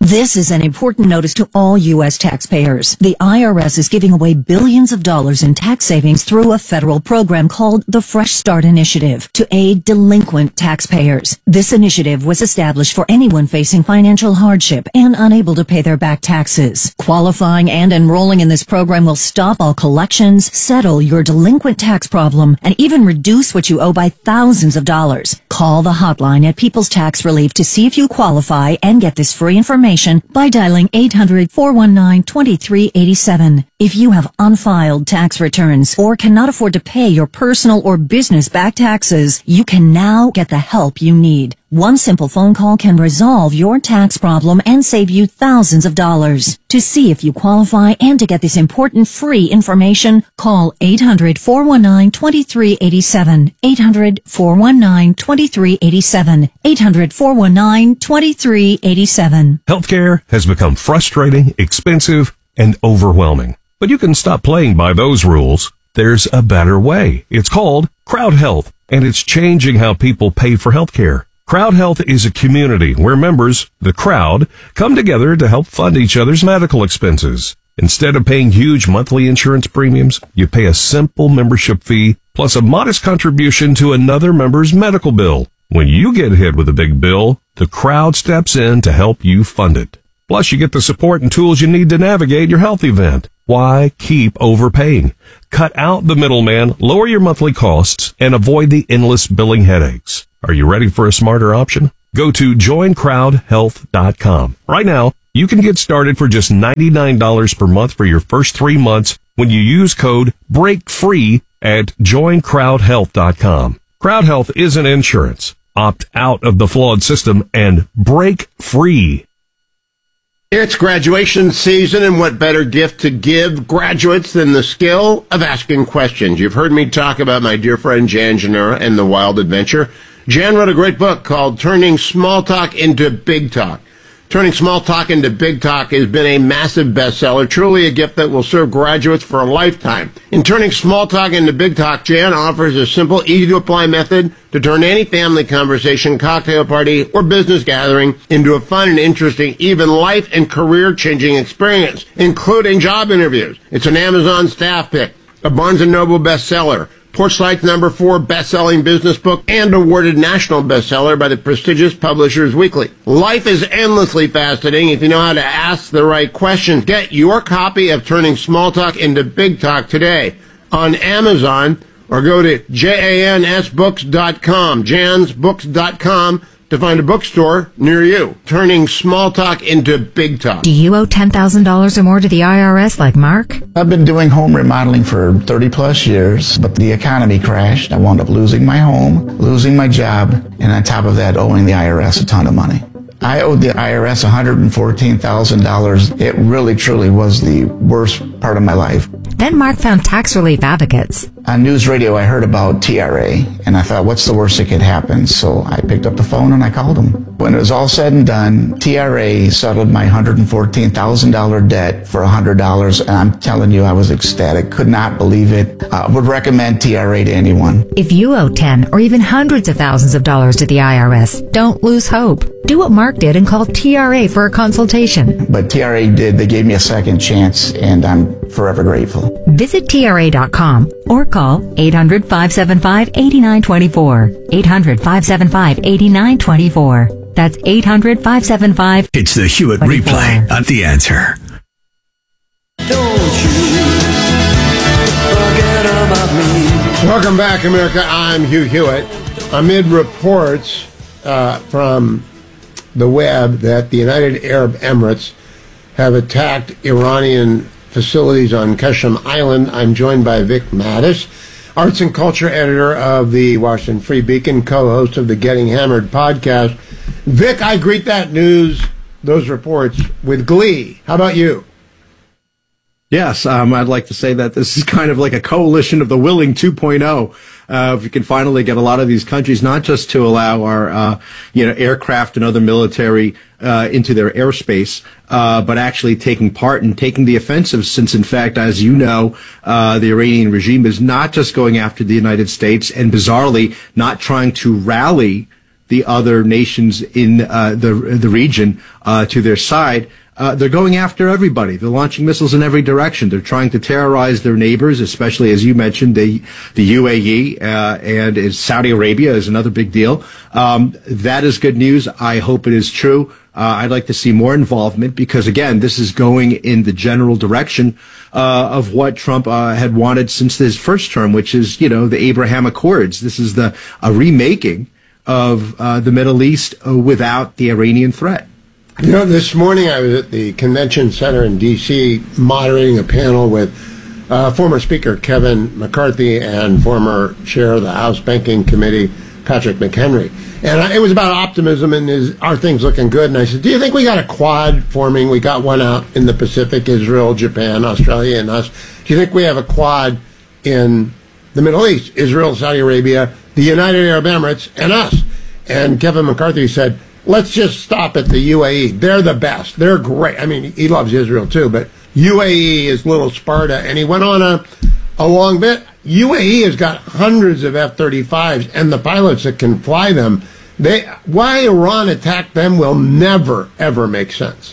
This is an important notice to all U.S. taxpayers. The IRS is giving away billions of dollars in tax savings through a federal program called the Fresh Start Initiative to aid delinquent taxpayers. This initiative was established for anyone facing financial hardship and unable to pay their back taxes. Qualifying and enrolling in this program will stop all collections, settle your delinquent tax problem, and even reduce what you owe by thousands of dollars. Call the hotline at People's Tax Relief to see if you qualify and get this free information by dialing 800-419-2387. If you have unfiled tax returns or cannot afford to pay your personal or business back taxes, you can now get the help you need. One simple phone call can resolve your tax problem and save you thousands of dollars. To see if you qualify and to get this important free information, call 800-419-2387. 800-419-2387. 800-419-2387. Healthcare has become frustrating, expensive, and overwhelming. But you can stop playing by those rules. There's a better way. It's called Crowd Health, and it's changing how people pay for healthcare. Crowd Health is a community where members, the crowd, come together to help fund each other's medical expenses. Instead of paying huge monthly insurance premiums, you pay a simple membership fee plus a modest contribution to another member's medical bill. When you get hit with a big bill, the crowd steps in to help you fund it. Plus, you get the support and tools you need to navigate your health event. Why keep overpaying? Cut out the middleman, lower your monthly costs, and avoid the endless billing headaches. Are you ready for a smarter option? Go to joincrowdhealth.com. Right now, you can get started for just $99 per month for your first 3 months when you use code BREAKFREE at joincrowdhealth.com. Crowd Health isn't insurance. Opt out of the flawed system and break free. It's graduation season, and what better gift to give graduates than the skill of asking questions? You've heard me talk about my dear friend Jan Genera and the Wild Adventure. Jan wrote a great book called Turning Small Talk into Big Talk. Turning Small Talk into Big Talk has been a massive bestseller, truly a gift that will serve graduates for a lifetime. In Turning Small Talk into Big Talk, Jan offers a simple, easy-to-apply method to turn any family conversation, cocktail party, or business gathering into a fun and interesting, even life and career-changing experience, including job interviews. It's an Amazon staff pick, a Barnes & Noble bestseller, Porchlight's #4 best-selling business book, and awarded national bestseller by the prestigious Publishers Weekly. Life is endlessly fascinating if you know how to ask the right questions. Get your copy of Turning Small Talk into Big Talk today on Amazon, or go to jansbooks.com, jansbooks.com, to find a bookstore near you. Turning Small Talk into Big Talk. Do you owe $10,000 or more to the IRS like Mark? I've been doing home remodeling for 30 plus years, but the economy crashed. I wound up losing my home, losing my job, and on top of that, owing the IRS a ton of money. I owed the IRS $114,000. It really, truly was the worst part of my life. Then Mark found tax relief advocates. On news radio, I heard about TRA, and I thought, what's the worst that could happen? So I picked up the phone and I called them. When it was all said and done, TRA settled my $114,000 debt for $100, and I'm telling you, I was ecstatic. Could not believe it. Would recommend TRA to anyone. If you owe 10 or even hundreds of thousands of dollars to the IRS, don't lose hope. Do what Mark did and call TRA for a consultation. But TRA did. They gave me a second chance, and I'm forever grateful. Visit TRA.com or call 800-575-8924. 800-575-8924. That's 800-575. It's the Hewitt Replay on The Answer. Don't you forget about me. Welcome back, America. I'm Hugh Hewitt. Amid reports from the web that the United Arab Emirates have attacked Iranian facilities on Qasem Island, I'm joined by Vic Mattis, arts and culture editor of the Washington Free Beacon, co-host of the Getting Hammered podcast. Vic, I greet that news, those reports, with glee. How about you? Yes, I'd like to say that this is kind of like a coalition of the willing 2.0. If we can finally get a lot of these countries, not just to allow our, aircraft and other military into their airspace, but actually taking part and taking the offensive. Since, in fact, as you know, the Iranian regime is not just going after the United States and bizarrely not trying to rally the other nations in the region to their side. They're going after everybody. They're launching missiles in every direction. They're trying to terrorize their neighbors, especially, as you mentioned, the UAE and Saudi Arabia is another big deal. That is good news. I hope it is true. I'd like to see more involvement because, again, this is going in the general direction of what Trump had wanted since his first term, which is, the Abraham Accords. This is a remaking of the Middle East without the Iranian threat. This morning I was at the Convention Center in D.C. moderating a panel with former Speaker Kevin McCarthy and former Chair of the House Banking Committee, Patrick McHenry. And it was about optimism and are things looking good? And I said, do you think we got a quad forming? We got one out in the Pacific, Israel, Japan, Australia, and us. Do you think we have a quad in the Middle East, Israel, Saudi Arabia, the United Arab Emirates, and us? And Kevin McCarthy said, let's just stop at the UAE. They're the best. They're great. I mean, he loves Israel too, but UAE is little Sparta. And he went on a long bit. UAE has got hundreds of F-35s and the pilots that can fly them. Why Iran attacked them will never, ever make sense.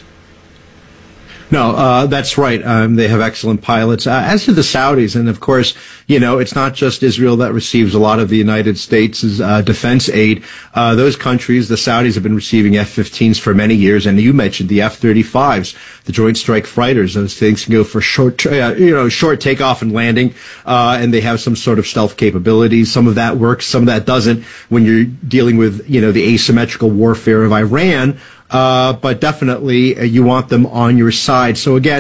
No, that's right. They have excellent pilots. As to the Saudis, and of course, it's not just Israel that receives a lot of the United States' defense aid. Those countries, the Saudis, have been receiving F-15s for many years, and you mentioned the F-35s, the Joint Strike Fighters. Those things can go for short takeoff and landing, and they have some sort of stealth capabilities. Some of that works, some of that doesn't. When you're dealing with, the asymmetrical warfare of Iran. But definitely you want them on your side. So again,